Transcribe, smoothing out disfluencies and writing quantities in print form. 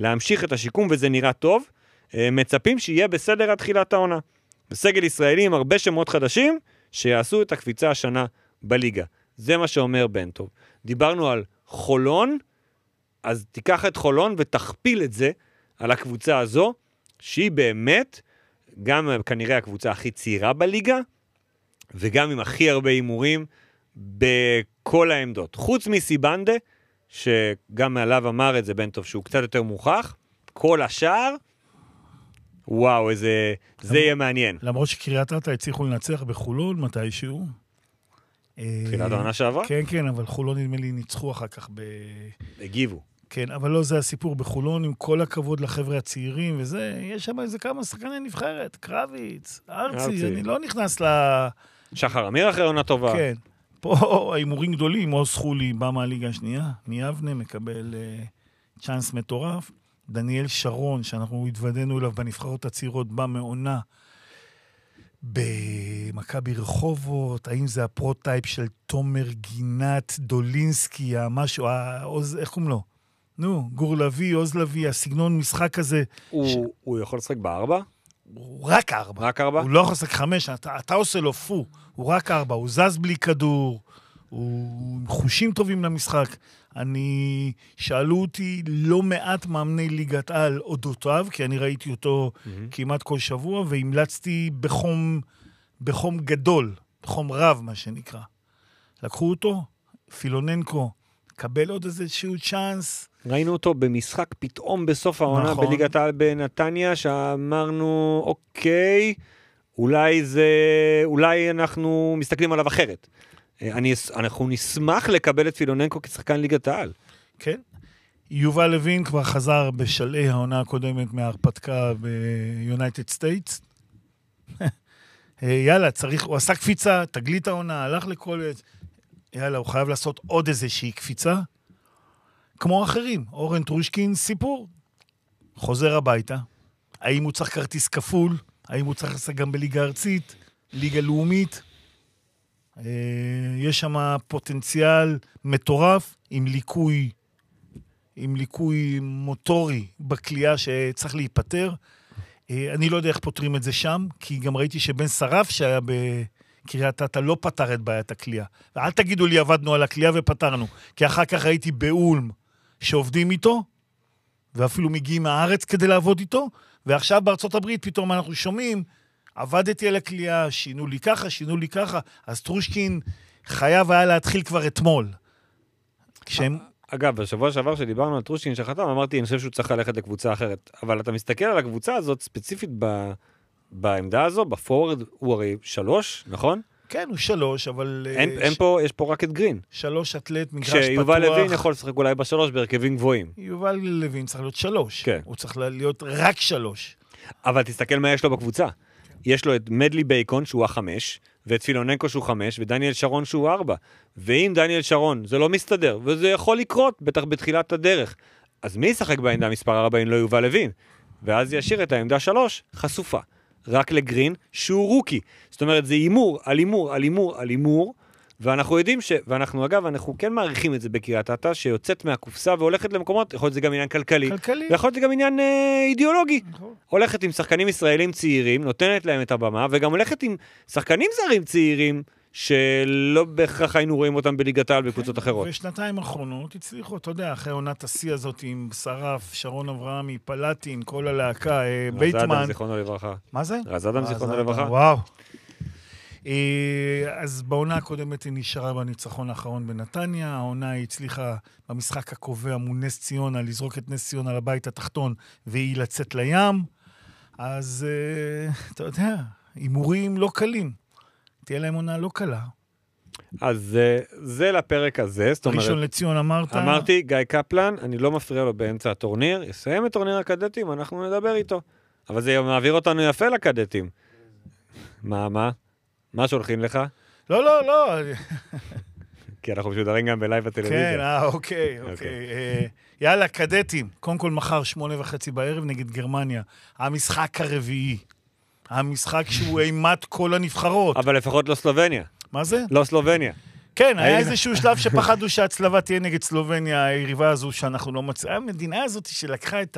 להמשיך את השיקום, וזה נראה טוב, מצפים שיהיה בסדר עד תחילת העונה. בסגל ישראלי עם הרבה שמות חדשים, שיעשו את הקפיצה השנה בליגה. זה מה שאומר בן טוב. דיברנו על חולון, אז תיקח את חולון ותכפיל את זה על הקבוצה הזו, שהיא באמת, גם כנראה הקבוצה הכי צעירה בליגה, וגם עם הכי הרבה אימורים בכל העמדות. חוץ מסיבנדה, שגם מעליו אמר את זה בן טוב, שהוא קצת יותר מוכח, כל השאר, וואו, זה יהיה מעניין. למרות שקריית אתא הצליחו לנצח בחולון מתישהו. תחילת העונה שעבר? כן, כן, אבל חולון נדמה לי ניצחו אחר כך הגיבו. כן, אבל לא זה הסיפור בחולון, עם כל הכבוד לחבר'ה הצעירים, וזה, יש שם איזה כמה שחקני נבחרת, קרביץ, ארצי, אני לא נכנס שחר אמיר אחרי עונה טובה. כן, פה האימורים גדולים, עוז חולי בא מהליגה השנייה, מיבנה מקבל צ'אנס מטורף, דניאל שרון, שאנחנו התוודענו אליו בנבחרות הצעירות, בא מעונה במכבי רחובות, האם זה הפרוטייפ של תומר גינת, דולינסקי, משהו, איך קוראים לו? נו, גור לוי, עוז לוי, הסגנון משחק הזה. הוא יכול לשחק ב4? הוא רק 4. רק 4? הוא לא יכול לשחק 5, אתה עושה לו פו. הוא רק 4, הוא זז בלי כדור, הוא חושים טובים למשחק. שאלו אותי לא מעט מאמני ליגת על אודותיו, כי אני ראיתי אותו כמעט כל שבוע, והמלצתי בחום גדול, בחום רב מה שנקרא. לקחו אותו, פילוננקו, קבל עוד איזשהו צ'אנס. ראינו אותו במשחק פתאום בסוף העונה בליגת העל בנתניה, שאמרנו, אוקיי, אולי אנחנו מסתכלים עליו אחרת. אנחנו נשמח לקבל את פילוננקו כשחקן ליגת העל. כן. יובל לוין כבר חזר בשלעי העונה הקודמת מההרפתקה ביונייטד סטייטס. יאללה, הוא עשה קפיצה, תגלית העונה, הלך לקולג'. יאללה, הוא חייב לעשות עוד איזושהי קפיצה. כמו אחרים, אורן טרושקין, סיפור. חוזר הביתה. האם הוא צריך כרטיס כפול? האם הוא צריך לעשות גם בליגה ארצית? ליגה לאומית? יש שם פוטנציאל מטורף עם ליקוי מוטורי בקליעה שצריך להיפטר. אני לא יודע איך פותרים את זה שם, כי גם ראיתי שבן שרף שהיה בקריית אתא לא פתר את בעיית הקליעה. ואל תגידו לי עבדנו על הקליעה ופתרנו, כי אחר כך ראיתי באולם שעובדים איתו, ואפילו מגיעים מהארץ כדי לעבוד איתו, ועכשיו בארצות הברית פתאום אנחנו שומעים, עבדתי על הקליעה, שינו לי ככה, אז טרושקין חייב היה להתחיל כבר אתמול. אגב, בשבוע שעבר שדיברנו על טרושקין שחתם, אמרתי, אני חושב שהוא צריך ללכת לקבוצה אחרת, אבל אתה מסתכל על הקבוצה הזאת, ספציפית בעמדה הזו, בפורוורד הוא הרי 3, נכון? כן, הוא 3, אבל... יש פה רק את גרין. 3 אתלט, מגרש פתוח. כשיובל לוין יכול לשחק אולי ב3 בהרכבים גבוהים. יובל לוין צריך להיות 3. כן. הוא צריך להיות רק 3. אבל תסתכל מה יש לו בקבוצה. יש לו את מדלי בייקון שהוא 5, ואת פילוננקו שהוא 5, ודניאל שרון שהוא 4. ואם דניאל שרון זה לא מסתדר, וזה יכול לקרות, בטח בתחילת הדרך, אז מי ישחק בעמדה מספר 4 אם לא יובל לוין? ואז ישאיר את העמדה 3 חשופה. רק לגרין שהוא רוקי. זאת אומרת, זה אימור על אימור על אימור על אימור, ואנחנו יודעים ואנחנו אגב, אנחנו כן מעריכים את זה בקריית אתא, שיוצאת מהקופסה והולכת למקומות, יכול להיות זה גם עניין כלכלי. ויכול להיות זה גם עניין אידיאולוגי. הולכת עם שחקנים ישראלים צעירים, נותנת להם את הבמה, וגם הולכת עם שחקנים זרים צעירים, שלא בהכרח היינו רואים אותם בליגת העל בקבוצות אחרות. ושנתיים האחרונות הצליחו, אתה יודע, אחרי עונת השיא הזאת עם שרף, שרון אברהמי, פלטין, כל הלהקה, בייטמן. רז אדם זיכרונו לברכה. מה זה? רז אדם זיכרונו לברכה. וואו. אז בעונה הקודמת היא נשארה בניצחון האחרון בנתניה, העונה היא הצליחה במשחק הקובע מול נס ציונה, לזרוק את נס ציונה לבית התחתון, והיא לצאת לים. אז אתה יודע, הימורים לא קלים. תהיה להם עונה לא קלה. אז זה לפרק הזה. ראשון לציון אמרת? אמרתי, גיא קפלן, אני לא מפריע לו באמצע הטורניר, יסיים את טורניר הקדטים, אנחנו נדבר איתו. אבל זה מעביר אותנו יפה לקדטים. מה שהולכים לך? לא. כי אנחנו משודרים גם בלייב בטלוויזיה. כן, אוקיי. יאללה, קדטים. קודם כל מחר 8:30 בערב נגד גרמניה. המשחק הרביעי. המשחק שהוא אימת כל הנבחרות. אבל לפחות לא סלובניה. מה זה? לא סלובניה. כן, היה איזשהו שלב שפחדו שהצלבה תהיה נגד סלובניה, היריבה הזו שאנחנו לא מצאים. המדינה הזאת שלקחה את